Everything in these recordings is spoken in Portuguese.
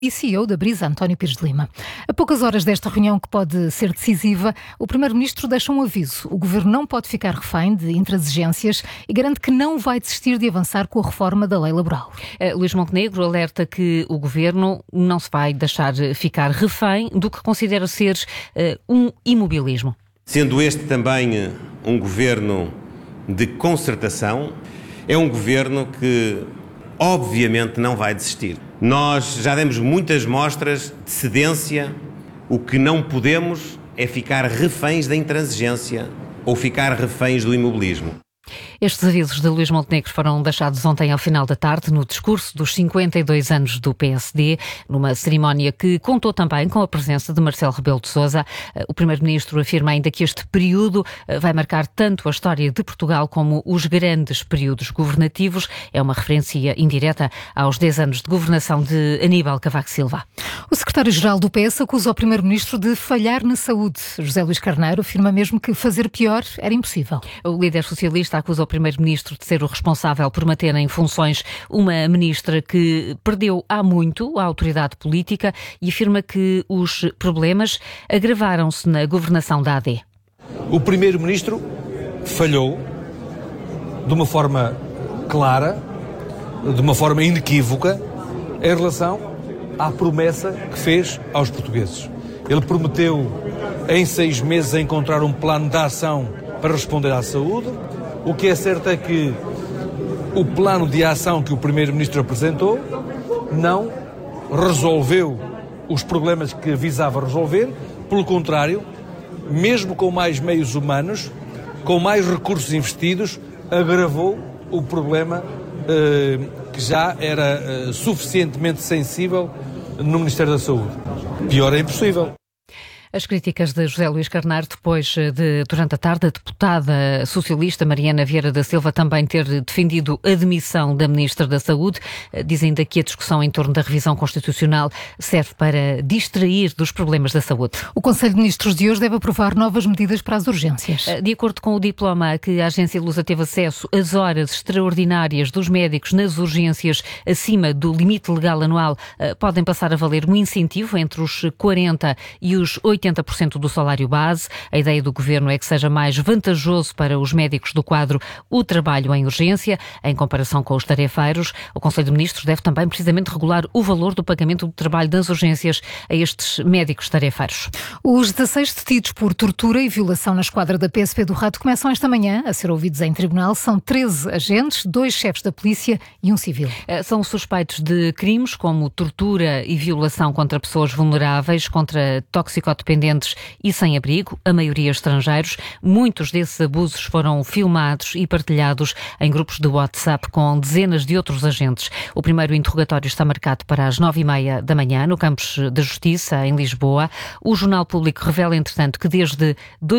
E CEO da Brisa, António Pires de Lima. A poucas horas desta reunião que pode ser decisiva, o Primeiro-Ministro deixa um aviso. O Governo não pode ficar refém de intransigências e garante que não vai desistir de avançar com a reforma da lei laboral. Luís Montenegro alerta que o Governo não se vai deixar ficar refém do que considera ser um imobilismo. Sendo este também um Governo de concertação, é um Governo que obviamente não vai desistir. Nós já demos muitas mostras de cedência. O que não podemos é ficar reféns da intransigência ou ficar reféns do imobilismo. Estes avisos de Luís Montenegro foram deixados ontem ao final da tarde no discurso dos 52 anos do PSD, numa cerimónia que contou também com a presença de Marcelo Rebelo de Sousa. O Primeiro-Ministro afirma ainda que este período vai marcar tanto a história de Portugal como os grandes períodos governativos. É uma referência indireta aos 10 anos de governação de Aníbal Cavaco Silva. O secretário-geral do PS acusa o Primeiro-Ministro de falhar na saúde. José Luís Carneiro afirma mesmo que fazer pior era impossível. O líder socialista acusa o Primeiro-Ministro de ser o responsável por manter em funções uma ministra que perdeu há muito a autoridade política e afirma que os problemas agravaram-se na governação da AD. O Primeiro-Ministro falhou de uma forma clara, de uma forma inequívoca, em relação à promessa que fez aos portugueses. Ele prometeu em 6 meses encontrar um plano de ação para responder à saúde. O que é certo é que o plano de ação que o Primeiro-Ministro apresentou não resolveu os problemas que visava resolver. Pelo contrário, mesmo com mais meios humanos, com mais recursos investidos, agravou o problema que já era suficientemente sensível no Ministério da Saúde. Pior é impossível. As críticas de José Luís Carneiro, depois de, durante a tarde, a deputada socialista Mariana Vieira da Silva também ter defendido a demissão da Ministra da Saúde, dizendo que a discussão em torno da revisão constitucional serve para distrair dos problemas da saúde. O Conselho de Ministros de hoje deve aprovar novas medidas para as urgências. De acordo com o diploma que a Agência Lusa teve acesso, as horas extraordinárias dos médicos nas urgências acima do limite legal anual podem passar a valer um incentivo entre os 40% e os 80% do salário base. A ideia do Governo é que seja mais vantajoso para os médicos do quadro o trabalho em urgência, em comparação com os tarefeiros. O Conselho de Ministros deve também precisamente regular o valor do pagamento do trabalho das urgências a estes médicos tarefeiros. Os 16 detidos por tortura e violação na esquadra da PSP do Rato começam esta manhã a ser ouvidos em tribunal. São 13 agentes, 2 chefes da polícia e um civil. São suspeitos de crimes como tortura e violação contra pessoas vulneráveis, contra toxicodependentes e sem-abrigo, a maioria estrangeiros. Muitos desses abusos foram filmados e partilhados em grupos de WhatsApp com dezenas de outros agentes. O primeiro interrogatório está marcado para as 9h30 da manhã, no Campos da Justiça, em Lisboa. O Jornal Público revela, entretanto, que desde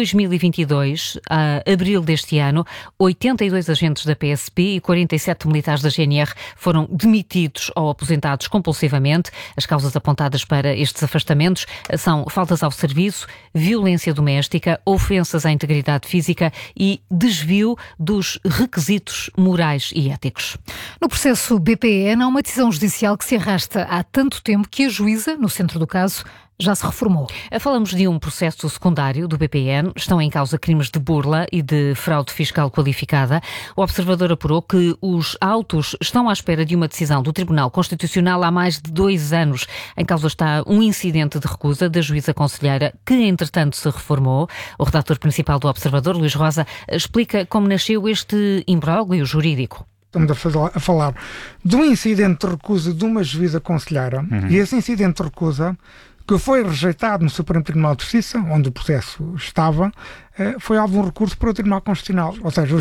2022 a abril deste ano, 82 agentes da PSP e 47 militares da GNR foram demitidos ou aposentados compulsivamente. As causas apontadas para estes afastamentos são faltas ao serviço, violência doméstica, ofensas à integridade física e desvio dos requisitos morais e éticos. No processo BPN há uma decisão judicial que se arrasta há tanto tempo que a juíza, no centro do caso, já se reformou. Falamos de um processo secundário do BPN. Estão em causa crimes de burla e de fraude fiscal qualificada. O Observador apurou que os autos estão à espera de uma decisão do Tribunal Constitucional há mais de 2 anos. Em causa está um incidente de recusa da juíza conselheira que, entretanto, se reformou. O redator principal do Observador, Luís Rosa, explica como nasceu este imbróglio jurídico. Estamos a falar de um incidente de recusa de uma juíza conselheira e esse incidente de recusa que foi rejeitado no Supremo Tribunal de Justiça, onde o processo estava, foi alvo de um recurso para o Tribunal Constitucional. Ou seja,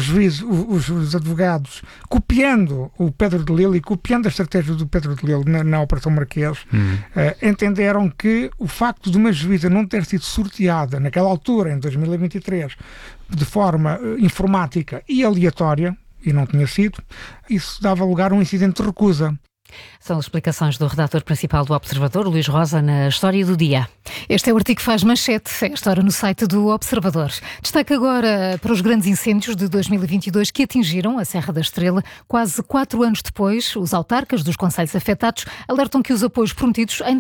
os advogados, copiando o Pedro de Lille e copiando a estratégia do Pedro de Lille na Operação Marquês, entenderam que o facto de uma juíza não ter sido sorteada naquela altura, em 2023, de forma informática e aleatória, e não tinha sido, isso dava lugar a um incidente de recusa. São as explicações do redator principal do Observador, Luís Rosa, na História do Dia. Este é o artigo que faz manchete, esta hora no site do Observador. Destaque agora para os grandes incêndios de 2022 que atingiram a Serra da Estrela. Quase 4 anos depois, os autarcas dos concelhos afetados alertam que os apoios prometidos ainda